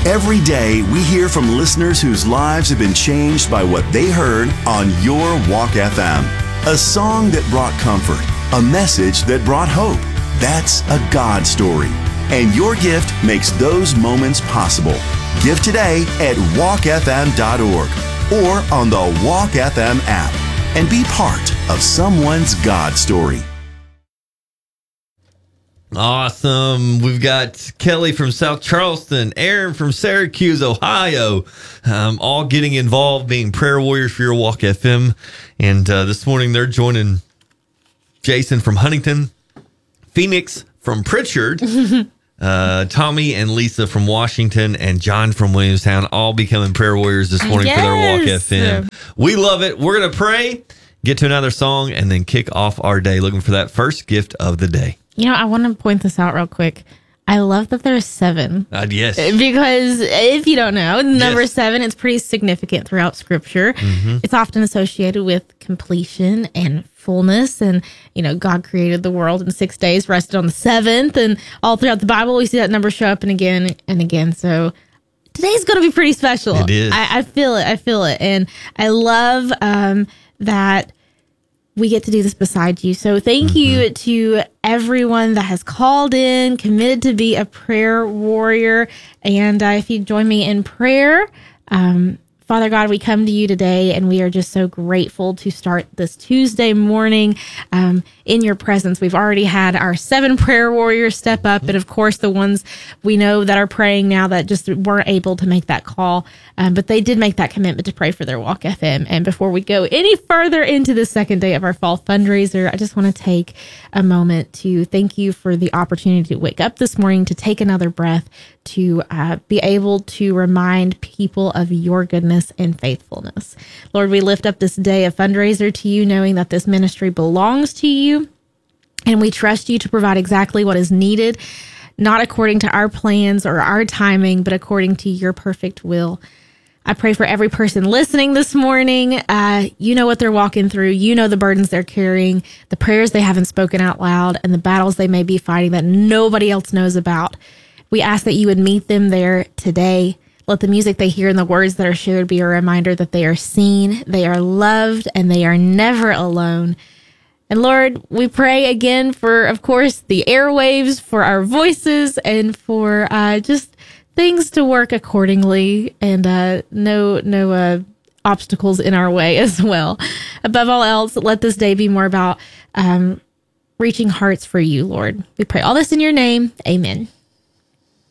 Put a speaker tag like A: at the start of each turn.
A: Every day, we hear from listeners whose lives have been changed by what they heard on Your Walk FM. A song that brought comfort, a message that brought hope. That's a God story. And your gift makes those moments possible. Give today at walkfm.org or on the Walk FM app and be part of someone's God story.
B: Awesome. We've got Kelly from South Charleston, Aaron from Syracuse, Ohio, all getting involved, being prayer warriors for Your Walk FM. And this morning they're joining Jason from Huntington, Phoenix from Pritchard, Tommy and Lisa from Washington, and John from Williamstown, all becoming prayer warriors this morning for their Walk FM. We love it. We're going to pray, get to another song, and then kick off our day looking for that first gift of the day.
C: You know, I want to point this out real quick. I love that there's 7.
B: Yes.
C: Because if you don't know, number 7, it's pretty significant throughout Scripture. Mm-hmm. It's often associated with completion and fullness. And, you know, God created the world in 6 days, rested on the 7th. And all throughout the Bible, we see that number show up and again and again. So today's going to be pretty special.
B: It is.
C: I feel it. I feel it. And I love that we get to do this beside you. So thank you to everyone that has called in, committed to be a prayer warrior. And if you join me in prayer, Father God, we come to you today and we are just so grateful to start this Tuesday morning in your presence. We've already had our 7 prayer warriors step up. And of course, the ones we know that are praying now that just weren't able to make that call. But they did make that commitment to pray for their Walk FM. And before we go any further into the second day of our fall fundraiser, I just want to take a moment to thank you for the opportunity to wake up this morning, to take another breath, to be able to remind people of your goodness and faithfulness. Lord, we lift up this day of fundraiser to you, knowing that this ministry belongs to you, and we trust you to provide exactly what is needed, not according to our plans or our timing, but according to your perfect will. I pray for every person listening this morning. You know what they're walking through. You know the burdens they're carrying, the prayers they haven't spoken out loud, and the battles they may be fighting that nobody else knows about. We ask that you would meet them there today. Let the music they hear and the words that are shared be a reminder that they are seen, they are loved, and they are never alone. And Lord, we pray again for, of course, the airwaves, for our voices, and for just things to work accordingly, and no obstacles in our way as well. Above all else, let this day be more about reaching hearts for you, Lord. We pray all this in your name. Amen.